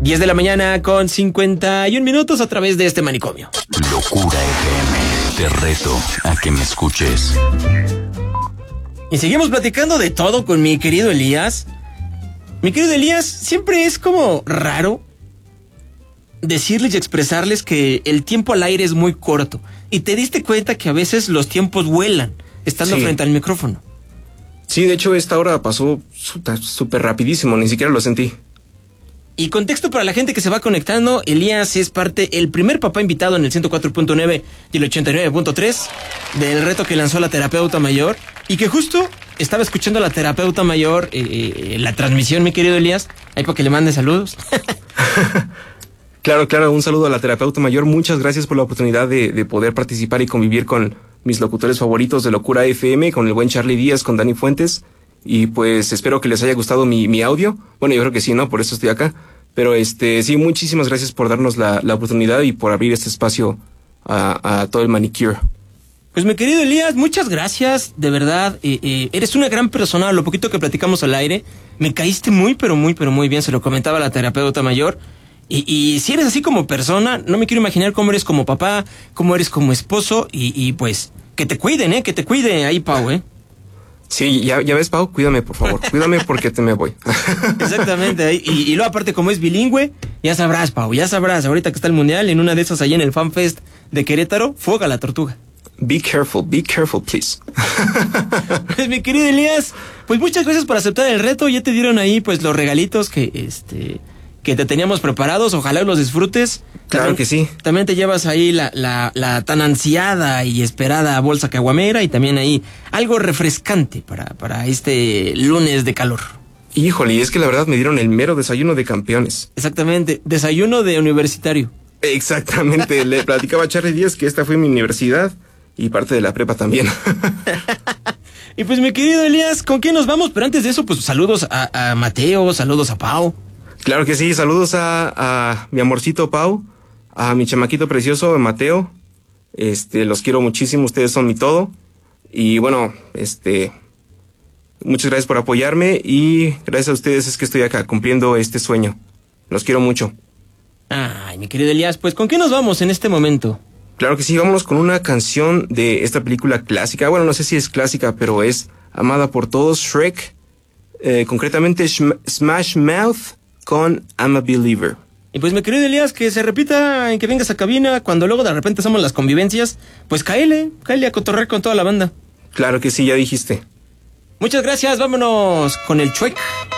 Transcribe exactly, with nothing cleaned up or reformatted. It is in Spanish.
diez de la mañana con cincuenta y un minutos a través de este manicomio. Locura F M, te reto a que me escuches. Y seguimos platicando de todo con mi querido Elías. Mi querido Elías, siempre es como raro decirles y expresarles que el tiempo al aire es muy corto. Y te diste cuenta que a veces los tiempos vuelan estando sí. frente al micrófono. Sí, de hecho esta hora pasó súper rapidísimo, ni siquiera lo sentí. Y contexto para la gente que se va conectando, Elías es parte, el primer papá invitado en el ciento cuatro punto nueve y el ochenta y nueve punto tres del reto que lanzó la terapeuta mayor, y que justo estaba escuchando a la terapeuta mayor eh, la transmisión, mi querido Elías, ahí para que le mande saludos. Claro, claro, un saludo a la terapeuta mayor, muchas gracias por la oportunidad de, de poder participar y convivir con mis locutores favoritos de Locura F M, con el buen Charlie Díaz, con Dani Fuentes. Y pues espero que les haya gustado mi, mi audio. Bueno, yo creo que sí, ¿no? Por eso estoy acá. Pero este sí, muchísimas gracias por darnos la, la oportunidad y por abrir este espacio a, a todo el manicure. Pues mi querido Elías, muchas gracias, de verdad. Eh, eh, eres una gran persona, lo poquito que platicamos al aire. Me caíste muy, pero muy, pero muy bien. Se lo comentaba la terapeuta mayor. Y, y si eres así como persona, no me quiero imaginar cómo eres como papá, cómo eres como esposo. Y, y pues, que te cuiden, ¿eh? Que te cuide ahí, Pau, ¿eh? Sí, ya, ya ves, Pau, cuídame, por favor. Cuídame porque te me voy. Exactamente. Y, y luego, aparte, como es bilingüe, ya sabrás, Pau, ya sabrás. Ahorita que está el mundial, en una de esas allá en el Fan Fest de Querétaro, fuega la tortuga. Be careful, be careful, please. Pues, mi querido Elías, pues muchas gracias por aceptar el reto. Ya te dieron ahí, pues, los regalitos que, este... que te teníamos preparados, ojalá los disfrutes. Claro también, que sí. También te llevas ahí la, la, la tan ansiada y esperada bolsa caguamera y también ahí algo refrescante para, para este lunes de calor. Híjole, es que la verdad me dieron el mero desayuno de campeones. Exactamente, desayuno de universitario. Exactamente, le platicaba a Charlie Díaz que esta fue mi universidad y parte de la prepa también. Y pues mi querido Elías, ¿con quién nos vamos? Pero antes de eso, pues saludos a, a Mateo, saludos a Pau. Claro que sí, saludos a, a mi amorcito Pau, a mi chamaquito precioso Mateo, este, los quiero muchísimo, ustedes son mi todo, y bueno, este, muchas gracias por apoyarme, y gracias a ustedes es que estoy acá cumpliendo este sueño, los quiero mucho. Ay, mi querido Elías, pues ¿con qué nos vamos en este momento? Claro que sí, vámonos con una canción de esta película clásica, bueno, no sé si es clásica, pero es amada por todos, Shrek, eh, concretamente Shm- Smash Mouth, con I'm a Believer. Y pues mi querido Elías, que se repita en que vengas a cabina, cuando luego de repente hacemos las convivencias, pues cáele, cáele a cotorrear con toda la banda. Claro que sí, ya dijiste. Muchas gracias, vámonos con el Shrek.